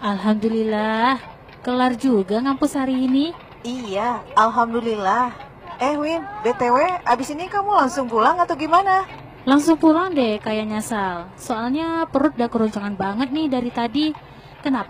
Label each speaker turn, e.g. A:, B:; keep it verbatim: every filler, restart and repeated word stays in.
A: Alhamdulillah, kelar juga ngampus hari ini.
B: Iya, alhamdulillah. Eh Win, B T W abis ini kamu langsung pulang atau gimana?
A: Langsung pulang deh kayaknya Sal. Soalnya perut udah keroncongan banget nih dari tadi. Kenapa